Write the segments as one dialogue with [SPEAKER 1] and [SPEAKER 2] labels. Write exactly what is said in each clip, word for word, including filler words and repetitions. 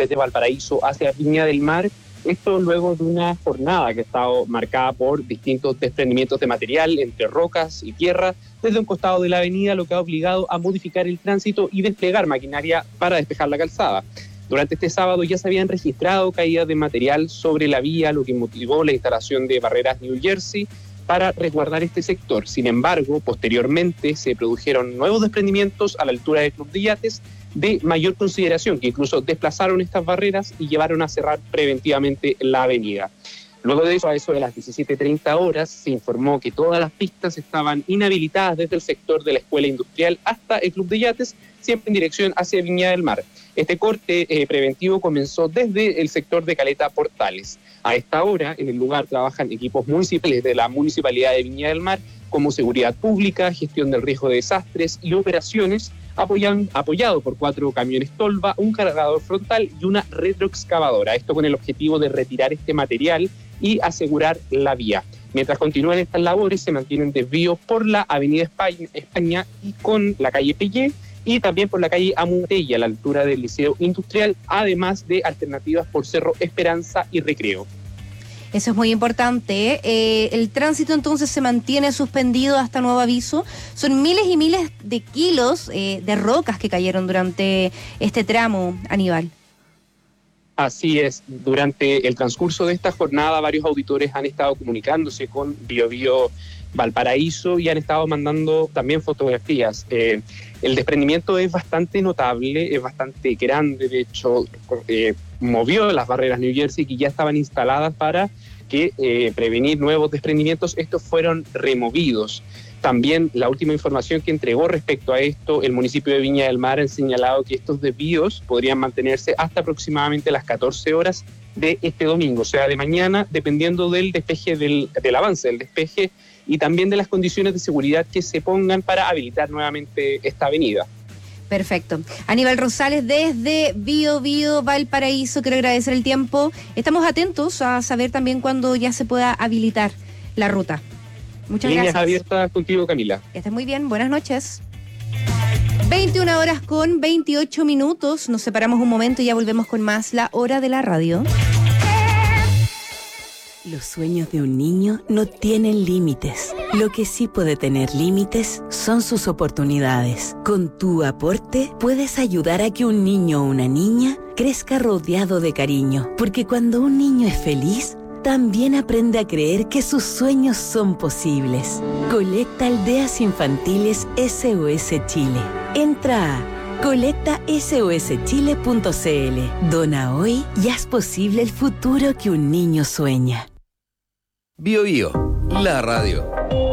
[SPEAKER 1] desde Valparaíso hacia Viña del Mar. Esto luego de una jornada que ha estado marcada por distintos desprendimientos de material entre rocas y tierra desde un costado de la avenida, lo que ha obligado a modificar el tránsito y desplegar maquinaria para despejar la calzada. Durante este sábado ya se habían registrado caídas de material sobre la vía, lo que motivó la instalación de barreras New Jersey para resguardar este sector. Sin embargo, posteriormente se produjeron nuevos desprendimientos a la altura del Club de Yates de mayor consideración, que incluso desplazaron estas barreras y llevaron a cerrar preventivamente la avenida. Luego de eso, a eso de las diecisiete treinta horas, se informó que todas las pistas estaban inhabilitadas desde el sector de la Escuela Industrial hasta el Club de Yates, siempre en dirección hacia Viña del Mar. Este corte eh, preventivo comenzó desde el sector de Caleta Portales. A esta hora, en el lugar trabajan equipos municipales de la Municipalidad de Viña del Mar, como seguridad pública, gestión del riesgo de desastres y operaciones, apoyan, apoyado por cuatro camiones tolva, un cargador frontal y una retroexcavadora. Esto con el objetivo de retirar este material y asegurar la vía. Mientras continúan estas labores, se mantienen desvíos por la Avenida España, España y con la calle Pellé, y también por la calle Amutella, a la altura del Liceo Industrial, además de alternativas por Cerro Esperanza y Recreo.
[SPEAKER 2] Eso es muy importante. Eh, el tránsito entonces se mantiene suspendido hasta nuevo aviso. Son miles y miles de kilos eh, de rocas que cayeron durante este tramo, Aníbal.
[SPEAKER 1] Así es, durante el transcurso de esta jornada varios auditores han estado comunicándose con Biobío Valparaíso y han estado mandando también fotografías. Eh, el desprendimiento es bastante notable, es bastante grande, de hecho eh, movió las barreras New Jersey que ya estaban instaladas para que eh, prevenir nuevos desprendimientos. Estos fueron removidos. También la última información que entregó respecto a esto, el municipio de Viña del Mar ha señalado que estos desvíos podrían mantenerse hasta aproximadamente las catorce horas de este domingo, o sea, de mañana, dependiendo del despeje, del, del avance del despeje y también de las condiciones de seguridad que se pongan para habilitar nuevamente esta avenida.
[SPEAKER 2] Perfecto. Aníbal Rosales desde Bio Bio Valparaíso, quiero agradecer el tiempo. Estamos atentos a saber también cuándo ya se pueda habilitar la ruta. Muchas
[SPEAKER 1] Líneas
[SPEAKER 2] gracias.
[SPEAKER 1] abiertas contigo, Camila.
[SPEAKER 2] Que estés muy bien, buenas noches. veintiuna horas con veintiocho minutos, nos separamos un momento y ya volvemos con más La Hora de la Radio.
[SPEAKER 3] Los sueños de un niño no tienen límites. Lo que sí puede tener límites son sus oportunidades. Con tu aporte puedes ayudar a que un niño o una niña crezca rodeado de cariño, porque cuando un niño es feliz, también aprende a creer que sus sueños son posibles. Colecta Aldeas Infantiles S O S Chile. Entra a colecta S O S chile punto c l. Dona hoy y haz posible el futuro que un niño sueña.
[SPEAKER 4] Bio Bio, la radio.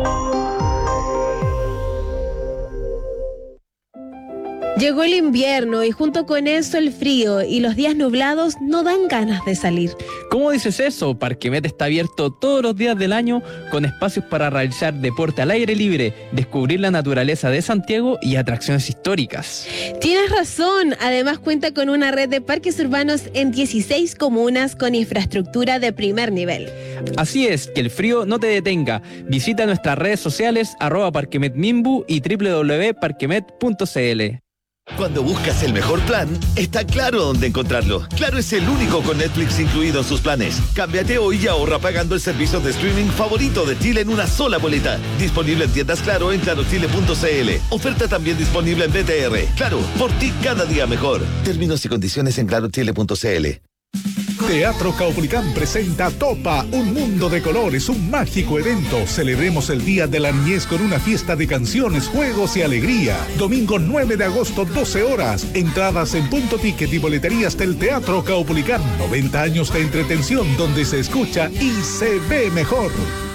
[SPEAKER 5] Llegó el invierno y junto con eso el frío y los días nublados no dan ganas de salir.
[SPEAKER 6] ¿Cómo dices eso? Parquemet está abierto todos los días del año con espacios para realizar deporte al aire libre, descubrir la naturaleza de Santiago y atracciones históricas.
[SPEAKER 5] Tienes razón, además cuenta con una red de parques urbanos en dieciséis comunas con infraestructura de primer nivel.
[SPEAKER 6] Así es, que el frío no te detenga. Visita nuestras redes sociales arroba parquemetmimbu y doble u doble u doble u punto parquemet punto c l.
[SPEAKER 7] Cuando buscas el mejor plan, está claro dónde encontrarlo. Claro es el único con Netflix incluido en sus planes. Cámbiate hoy y ahorra pagando el servicio de streaming favorito de Chile en una sola boleta. Disponible en tiendas Claro en claro chile punto c l. Oferta también disponible en B T R. Claro, por ti cada día mejor. Términos y condiciones en claro chile punto c l.
[SPEAKER 8] Teatro Caupolicán presenta Topa, un mundo de colores, un mágico evento. Celebremos el Día de la Niñez con una fiesta de canciones, juegos y alegría. Domingo nueve de agosto, doce horas. Entradas en Punto Ticket y boleterías del Teatro Caupolicán. noventa años de entretención donde se escucha y se ve mejor.